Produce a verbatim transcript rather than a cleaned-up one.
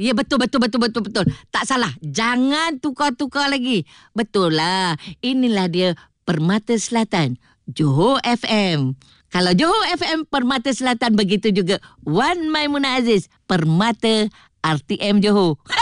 Ya betul betul betul betul betul. Tak salah. Jangan tukar-tukar lagi. Betul lah. Inilah dia Permata Selatan, Johor F M. Kalau Johor F M Permata Selatan, begitu juga Wan Maimunah Aziz Permata R T M Johor.